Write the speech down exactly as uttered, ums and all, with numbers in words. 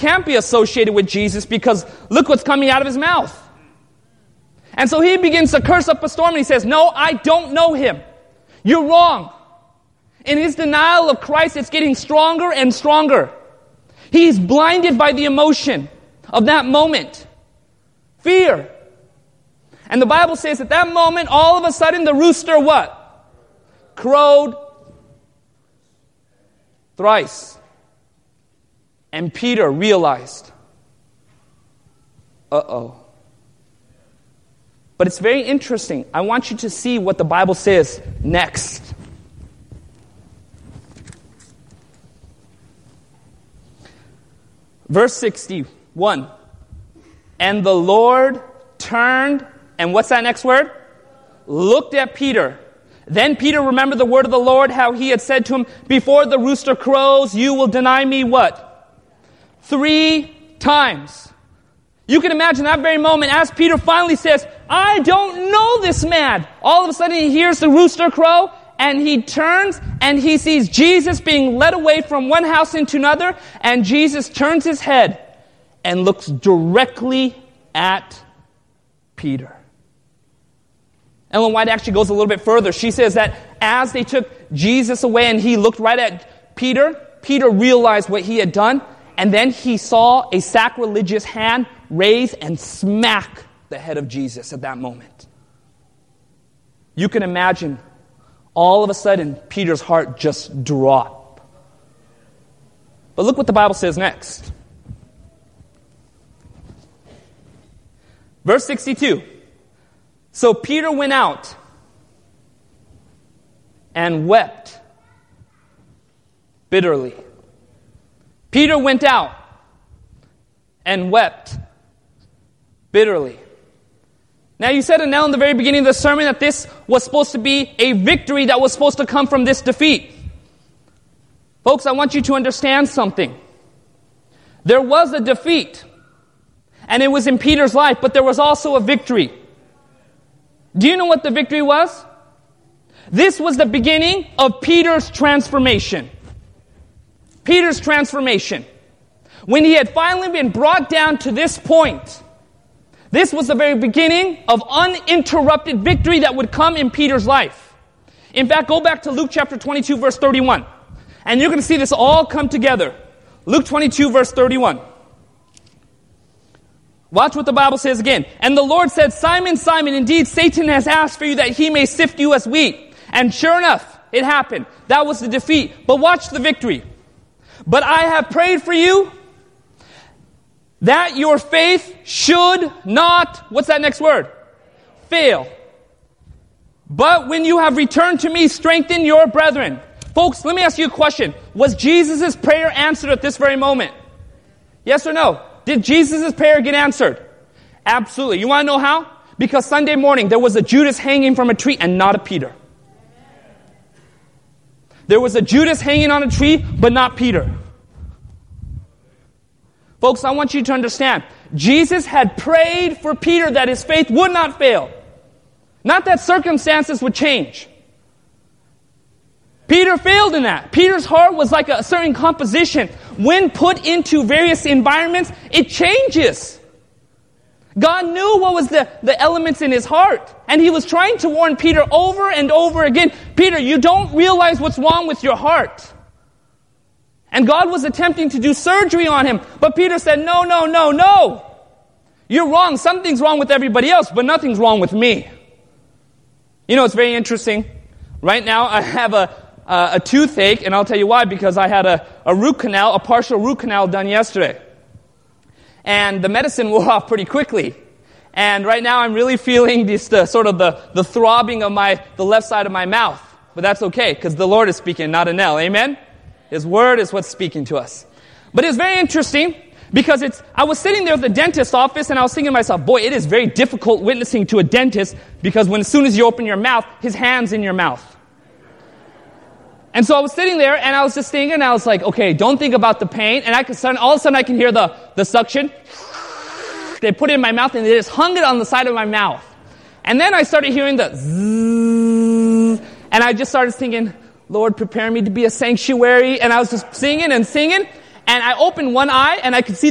can't be associated with Jesus because look what's coming out of his mouth. And so he begins to curse up a storm and he says, no, I don't know him. You're wrong. In his denial of Christ, it's getting stronger and stronger. He's blinded by the emotion of that moment. Fear. And the Bible says at that moment, all of a sudden the rooster what? Crowed thrice. And Peter realized, uh-oh. But it's very interesting. I want you to see what the Bible says next. Verse sixty-one. And the Lord turned, and what's that next word? Looked at Peter. Then Peter remembered the word of the Lord, how he had said to him, before the rooster crows, you will deny me what? Three times. You can imagine that very moment as Peter finally says, I don't know this man. All of a sudden he hears the rooster crow and he turns and he sees Jesus being led away from one house into another, and Jesus turns his head and looks directly at Peter. Ellen White actually goes a little bit further. She says that as they took Jesus away and he looked right at Peter, Peter realized what he had done, and then he saw a sacrilegious hand raise and smack the head of Jesus at that moment. You can imagine all of a sudden Peter's heart just dropped. But look what the Bible says next. Verse sixty-two. So Peter went out and wept bitterly. Peter went out and wept bitterly. Now you said, Annelle, in the very beginning of the sermon that this was supposed to be a victory that was supposed to come from this defeat. Folks, I want you to understand something. There was a defeat, and it was in Peter's life, but there was also a victory. Do you know what the victory was? This was the beginning of Peter's transformation. Peter's transformation. When he had finally been brought down to this point, this was the very beginning of uninterrupted victory that would come in Peter's life. In fact, go back to Luke chapter twenty-two, verse thirty-one. And you're going to see this all come together. Luke twenty-two, verse thirty-one. Watch what the Bible says again. And the Lord said, Simon, Simon, indeed Satan has asked for you that he may sift you as wheat. And sure enough, it happened. That was the defeat. But watch the victory. But I have prayed for you that your faith should not, what's that next word? Fail. But when you have returned to me, strengthen your brethren. Folks, let me ask you a question. Was Jesus' prayer answered at this very moment? Yes or no? Did Jesus' prayer get answered? Absolutely. You want to know how? Because Sunday morning there was a Judas hanging from a tree and not a Peter. There was a Judas hanging on a tree, but not Peter. Folks, I want you to understand, Jesus had prayed for Peter that his faith would not fail. Not that circumstances would change. Peter failed in that. Peter's heart was like a certain composition. When put into various environments, it changes. God knew what was the, the elements in his heart. And he was trying to warn Peter over and over again, Peter, you don't realize what's wrong with your heart. And God was attempting to do surgery on him. But Peter said, no, no, no, no. You're wrong. Something's wrong with everybody else, but nothing's wrong with me. You know, it's very interesting. Right now, I have a, a, a toothache, and I'll tell you why, because I had a, a root canal, a partial root canal done yesterday. And the medicine wore off pretty quickly. And right now, I'm really feeling this, the, sort of the, the throbbing of my, the left side of my mouth. But that's okay, because the Lord is speaking, not Annelle. Amen? His word is what's speaking to us. But it's very interesting because it's, I was sitting there at the dentist's office and I was thinking to myself, boy, it is very difficult witnessing to a dentist because when as soon as you open your mouth, his hand's in your mouth. And so I was sitting there and I was just thinking, and I was like, okay, don't think about the pain. And I could sudden, all of a sudden I can hear the, the suction. They put it in my mouth and they just hung it on the side of my mouth. And then I started hearing the zzz, and I just started thinking, Lord, prepare me to be a sanctuary. And I was just singing and singing. And I opened one eye and I could see